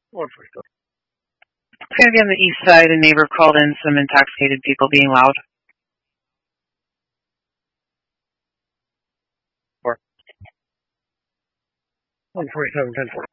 147. It's going to be on the east side. A neighbor called in some intoxicated people being loud. 147, 10-4.